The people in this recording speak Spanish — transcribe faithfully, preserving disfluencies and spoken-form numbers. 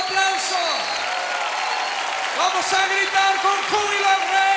aplauso. Vamos a gritar con júbilo al rey.